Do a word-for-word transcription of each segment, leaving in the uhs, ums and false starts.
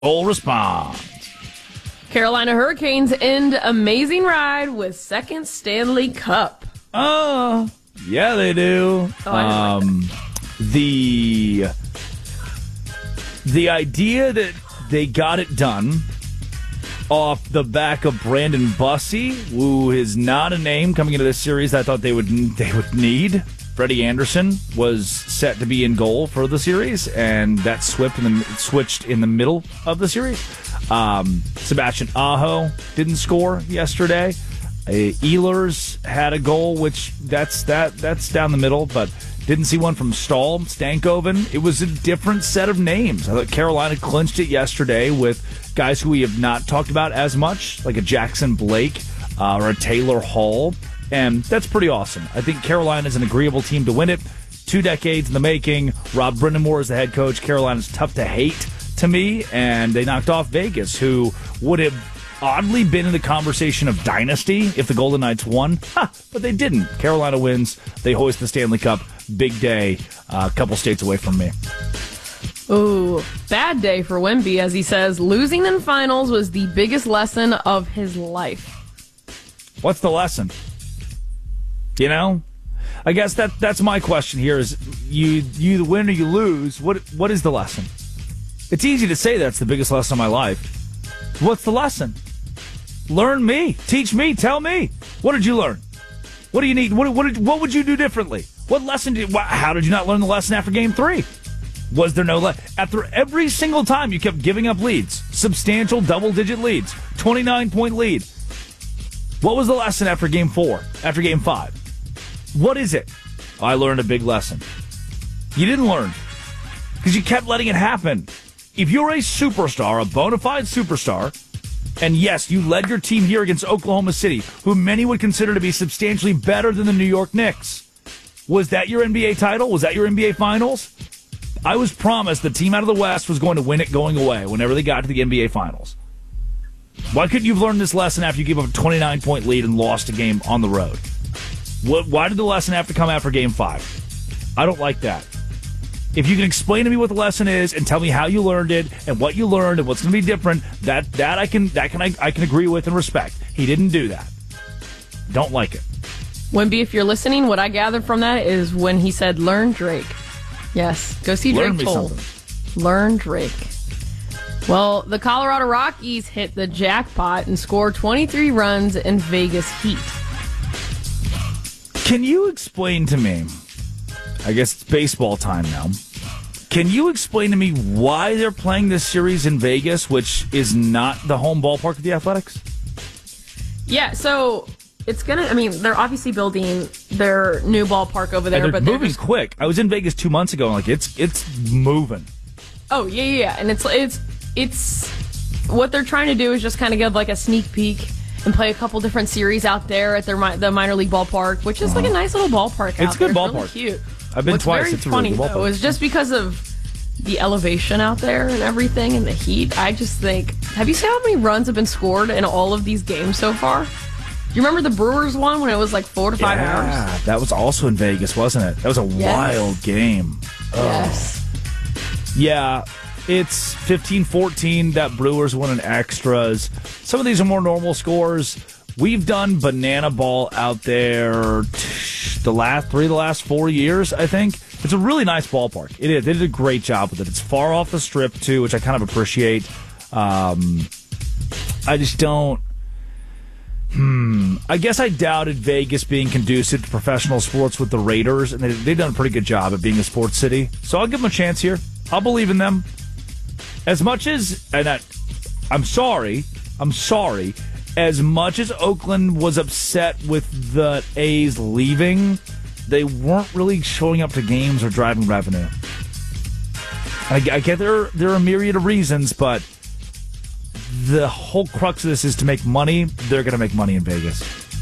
Full response. Carolina Hurricanes end amazing ride with second Stanley Cup. Oh, yeah, they do. Oh, I didn't um, the the idea that they got it done off the back of Brandon Bussey, who is not a name coming into this series I thought they would they would need. Freddie Anderson was set to be in goal for the series, and that switched in the, switched in the middle of the series. Um, Sebastian Aho didn't score yesterday. Uh, Ehlers had a goal, which that's that that's down the middle, but didn't see one from Stahl, Stankoven. It was a different set of names. I thought Carolina clinched it yesterday with guys who we have not talked about as much, like a Jackson Blake uh, or a Taylor Hall. And that's pretty awesome. I think Carolina is an agreeable team to win it. Two decades in the making. Rob Brind'Amour is the head coach. Carolina's tough to hate to me, and they knocked off Vegas, who would have oddly been in the conversation of dynasty if the Golden Knights won. Ha, but they didn't. Carolina wins. They hoist the Stanley Cup. Big day. Uh, a couple states away from me. Ooh, bad day for Wemby, as he says, losing in finals was the biggest lesson of his life. What's the lesson? You know, I guess that that's my question here is you you either win or you lose. What what is the lesson? It's easy to say that's the biggest lesson of my life. What's the lesson? Learn me. Teach me. Tell me. What did you learn? What do you need? What what, did, what would you do differently? What lesson did how did you not learn the lesson after game three? Was there no le- after every single time you kept giving up leads, substantial double-digit leads, twenty-nine point lead. What was the lesson after game four, after game five? What is it? I learned a big lesson. You didn't learn because you kept letting it happen. If you're a superstar, a bona fide superstar, and yes, you led your team here against Oklahoma City, who many would consider to be substantially better than the New York Knicks. Was that your N B A title? Was that your N B A Finals? I was promised the team out of the West was going to win it going away whenever they got to the N B A Finals. Why couldn't you have learned this lesson after you gave up a twenty-nine point lead and lost a game on the road? What, why did the lesson have to come after game five? I don't like that. If you can explain to me what the lesson is and tell me how you learned it and what you learned and what's going to be different, that that I can that can I, I can agree with and respect. He didn't do that. Don't like it. Wemby, if you're listening, what I gathered from that is when he said, "Learn Drake." Yes, go see Learn Drake me Toll. something. Learn Drake. Well, the Colorado Rockies hit the jackpot and scored twenty-three runs in Vegas Heat. Can you explain to me, I guess it's baseball time now, can you explain to me why they're playing this series in Vegas, which is not the home ballpark of the Athletics? Yeah, so it's going to, I mean, they're obviously building their new ballpark over there. And they're but moving they're just, quick. I was in Vegas two months ago, and like it's it's moving. Oh, yeah, yeah, yeah. And it's, it's, it's, what they're trying to do is just kind of give like a sneak peek and play a couple different series out there at their the minor league ballpark, which is uh-huh. like a nice little ballpark out it's a good there. ballpark. It's really cute. I've been What's twice. very It's a funny, really good ballpark. though, is just because of the elevation out there and everything and the heat, I just think, have you seen how many runs have been scored in all of these games so far? Do you remember the Brewers one when it was like four to five yeah, hours? Yeah, that was also in Vegas, wasn't it? That was a yes. wild game. Oh. Yes. Yeah, it's fifteen fourteen. That Brewers won in extras. Some of these are more normal scores. We've done banana ball out there the last three, the last four years, I think. It's a really nice ballpark. It is. They did a great job with it. It's far off the strip, too, which I kind of appreciate. Um, I just don't... Hmm. I guess I doubted Vegas being conducive to professional sports with the Raiders, and they, they've done a pretty good job at being a sports city. So I'll give them a chance here. I'll believe in them. As much as... and I, I'm sorry. I'm sorry. As much as Oakland was upset with the A's leaving, they weren't really showing up to games or driving revenue. I, I get there, there are a myriad of reasons, but the whole crux of this is to make money. They're going to make money in Vegas.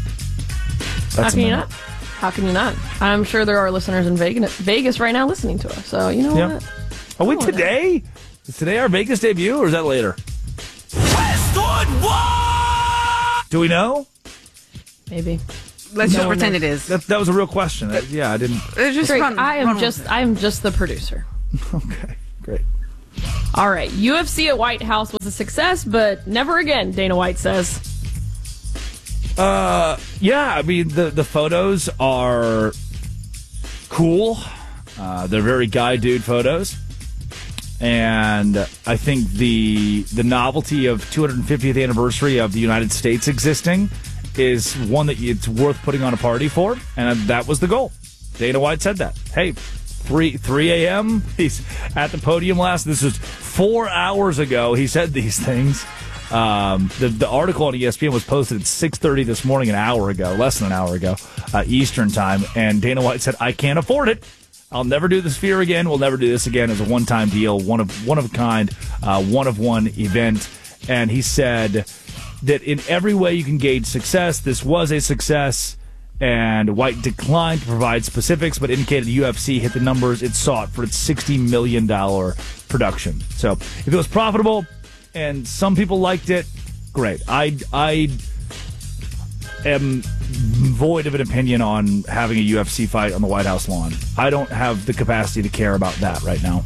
That's How can you not? How can you not? I'm sure there are listeners in Vegas, Vegas right now listening to us. So, you know yeah. what? Are we today? Is today our Vegas debut, or is that later? Westwood One! Do we know? Maybe. Let's no just pretend it is. That, that was a real question. That, yeah, I didn't. Just Great. run, I am run just I am just the producer. Okay, great. All right. U F C at White House was a success, but never again, Dana White says. Uh, yeah, I mean, the, the photos are cool. Uh, they're very guy dude photos. And I think the the novelty of two hundred fiftieth anniversary of the United States existing is one that it's worth putting on a party for. And that was the goal. Dana White said that. Hey, three a.m., he's at the podium last. This was four hours ago. He said these things. Um, the, the article on E S P N was posted at six thirty this morning, an hour ago, less than an hour ago, uh, Eastern time. And Dana White said, I can't afford it. I'll never do the Sphere again. We'll never do this again. As a one-time deal, one of one of a kind, uh, one of one event. And he said that in every way you can gauge success, this was a success. And White declined to provide specifics, but indicated the U F C hit the numbers it sought for its sixty million dollars production. So if it was profitable and some people liked it, great. I I am void of an opinion on having a U F C fight on the White House lawn. I don't have the capacity to care about that right now.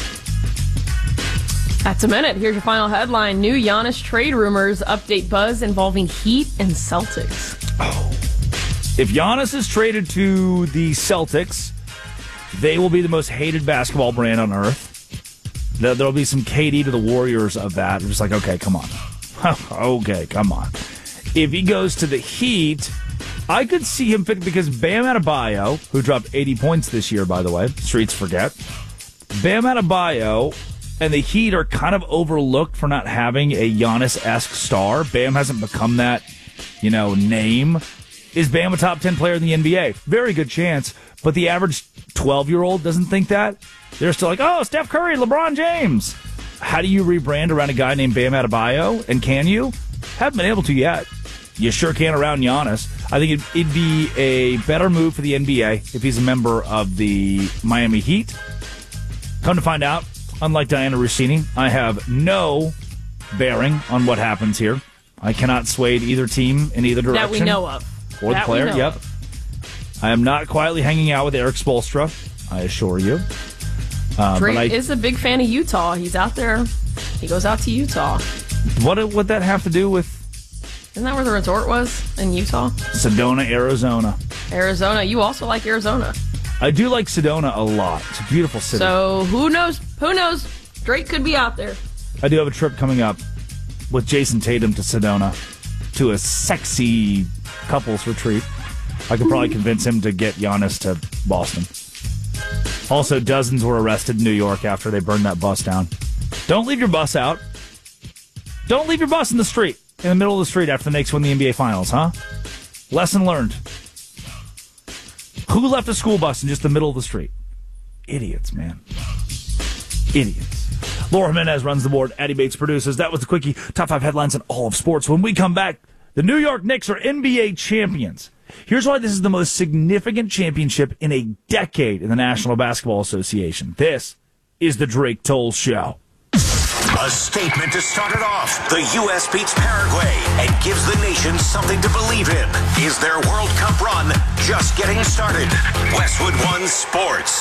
That's a minute. Here's your final headline. New Giannis trade rumors update buzz involving Heat and Celtics. Oh. If Giannis is traded to the Celtics, they will be the most hated basketball brand on earth. There'll be some K D to the Warriors of that. It's just like, okay, come on. okay, come on. If he goes to the Heat, I could see him fit because Bam Adebayo, who dropped eighty points this year, by the way, streets forget. Bam Adebayo and the Heat are kind of overlooked for not having a Giannis-esque star. Bam hasn't become that, you know, name. Is Bam a top ten player in the N B A? Very good chance, but the average twelve-year-old doesn't think that. They're still like, oh, Steph Curry, LeBron James. How do you rebrand around a guy named Bam Adebayo? And can you? Haven't been able to yet. You sure can around Giannis. I think it'd, it'd be a better move for the N B A if he's a member of the Miami Heat. Come to find out, unlike Diana Rossini, I have no bearing on what happens here. I cannot sway either team in either direction. That we know of. Or the that player, yep. Of. I am not quietly hanging out with Eric Spoelstra, I assure you. Uh, Drake but I, is a big fan of Utah. He's out there. He goes out to Utah. What would that have to do with? Isn't that where the resort was in Utah? Sedona, Arizona. Arizona. You also like Arizona. I do like Sedona a lot. It's a beautiful city. So who knows? Who knows? Drake could be out there. I do have a trip coming up with Jason Tatum to Sedona to a sexy couples retreat. I could probably convince him to get Giannis to Boston. Also, dozens were arrested in New York after they burned that bus down. Don't leave your bus out. Don't leave your bus in the street, in the middle of the street after the Knicks win the N B A Finals, huh? Lesson learned. Who left a school bus in just the middle of the street? Idiots, man. Idiots. Laura Jimenez runs the board. Addie Bates produces. That was the Quickie. Top five headlines in all of sports. When we come back, the New York Knicks are N B A champions. Here's why this is the most significant championship in a decade in the National Basketball Association. This is the Drake Toll Show. A statement to start it off. The U S beats Paraguay and gives the nation something to believe in. Is their World Cup run just getting started? Westwood One Sports.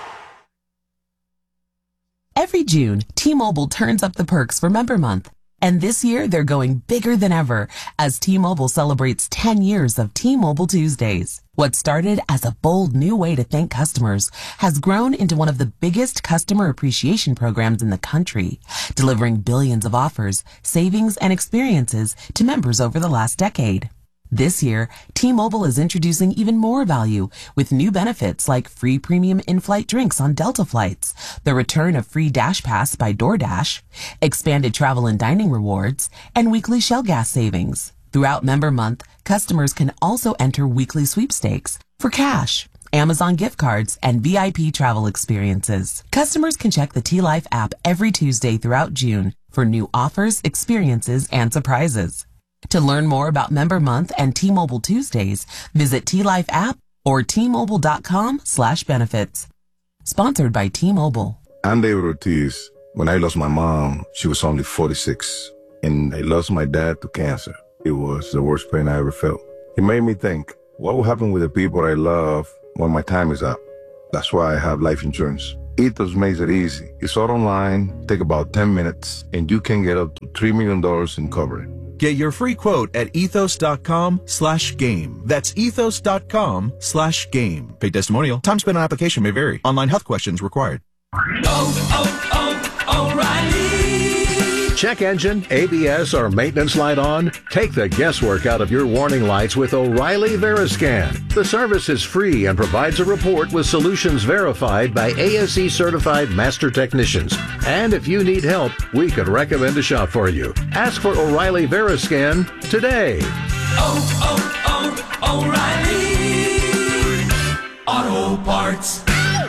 Every June, T-Mobile turns up the perks for Member Month. And this year, they're going bigger than ever as T-Mobile celebrates ten years of T-Mobile Tuesdays. What started as a bold new way to thank customers has grown into one of the biggest customer appreciation programs in the country, delivering billions of offers, savings, and experiences to members over the last decade. This year, T-Mobile is introducing even more value with new benefits like free premium in-flight drinks on Delta flights, the return of free Dash Pass by DoorDash, expanded travel and dining rewards, and weekly Shell gas savings. Throughout Member Month, customers can also enter weekly sweepstakes for cash, Amazon gift cards, and V I P travel experiences. Customers can check the T-Life app every Tuesday throughout June for new offers, experiences, and surprises. To learn more about Member Month and T-Mobile Tuesdays, visit T-Life app or T-Mobile.com slash benefits. Sponsored by T-Mobile. I'm David Ortiz. When I lost my mom, she was only forty-six, and I lost my dad to cancer. It was the worst pain I ever felt. It made me think, what will happen with the people I love when my time is up? That's why I have life insurance. Ethos makes it easy. It's all online, take about ten minutes, and you can get up to three million dollars in coverage. Get your free quote at ethos.com slash game. That's ethos.com slash game. Paid testimonial. Time spent on application may vary. Online health questions required. Oh, oh, O'Reilly. Check engine, A B S, or maintenance light on? Take the guesswork out of your warning lights with O'Reilly Veriscan. The service is free and provides a report with solutions verified by A S E certified master technicians. And if you need help, we could recommend a shop for you. Ask for O'Reilly Veriscan today. Oh, oh, oh, O'Reilly Auto Parts.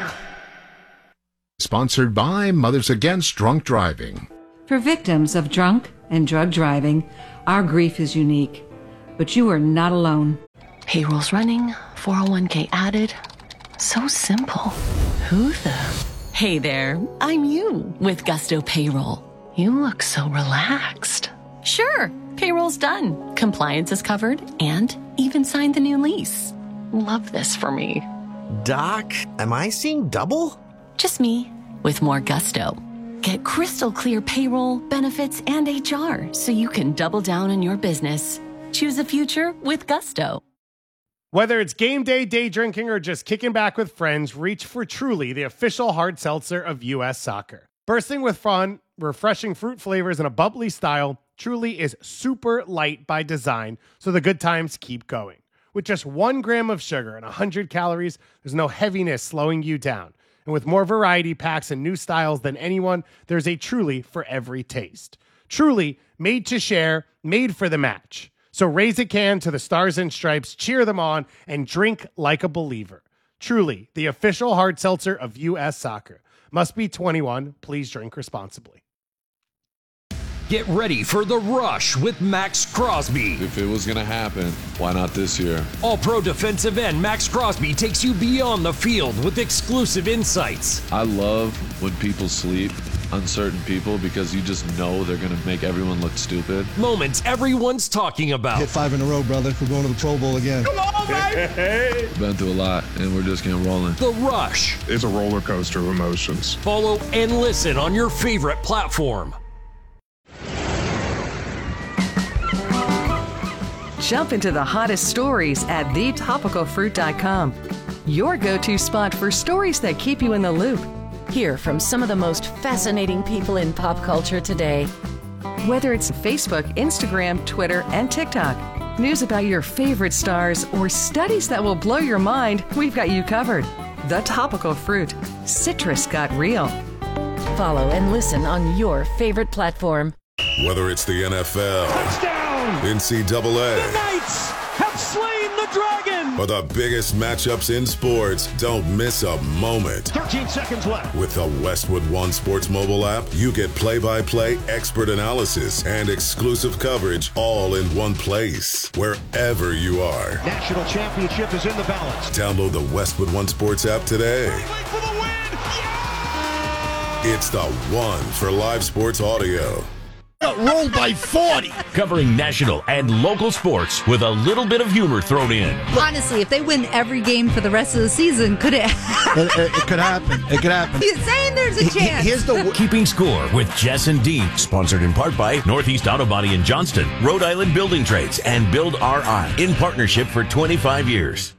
Sponsored by Mothers Against Drunk Driving. For victims of drunk and drug driving, our grief is unique, but you are not alone. Payroll's running, four oh one k added. So simple. Who the? Hey there, I'm you with Gusto Payroll. You look so relaxed. Sure, payroll's done. Compliance is covered and even signed the new lease. Love this for me. Doc, am I seeing double? Just me with more gusto. Get crystal clear payroll, benefits, and H R so you can double down on your business. Choose a future with Gusto. Whether it's game day, day drinking, or just kicking back with friends, reach for Truly, the official hard seltzer of U S Soccer. Bursting with fun, refreshing fruit flavors, and a bubbly style, Truly is super light by design, so the good times keep going. With just one gram of sugar and one hundred calories, there's no heaviness slowing you down. And with more variety packs and new styles than anyone, there's a Truly for every taste. Truly, made to share, made for the match. So raise a can to the Stars and Stripes, cheer them on, and drink like a believer. Truly, the official hard seltzer of U S Soccer. Must be twenty-one. Please drink responsibly. Get ready for the rush with Max Crosby. If it was going to happen, why not this year? All-pro defensive end Max Crosby takes you beyond the field with exclusive insights. I love when people sleep, uncertain people, because you just know they're going to make everyone look stupid. Moments everyone's talking about. Hit five in a row, brother. We're going to the Pro Bowl again. Come on, baby! Been through a lot, and we're just getting rolling. The Rush. It's a roller coaster of emotions. Follow and listen on your favorite platform. Jump into the hottest stories at the topical fruit dot com. Your go-to spot for stories that keep you in the loop. Hear from some of the most fascinating people in pop culture today. Whether it's Facebook, Instagram, Twitter, and TikTok, news about your favorite stars, or studies that will blow your mind, we've got you covered. The Topical Fruit. Citrus got real. Follow and listen on your favorite platform. Whether it's the N F L, touchdown, N C double A, the Knights have slain the dragon, or the biggest matchups in sports, don't miss a moment. thirteen seconds left. With the Westwood One Sports mobile app, you get play-by-play expert analysis and exclusive coverage all in one place, wherever you are. National championship is in the balance. Download the Westwood One Sports app today. For the win. Yeah! It's the one for live sports audio. Rolled by forty. Covering national and local sports with a little bit of humor thrown in. Honestly, if they win every game for the rest of the season, could it it, it, it could happen. It could happen. He's saying there's a chance. Here's the Keeping Score with Jess and Dean. Sponsored in part by Northeast Auto Body in Johnston, Rhode Island Building Trades, and Build R I. In partnership for twenty-five years.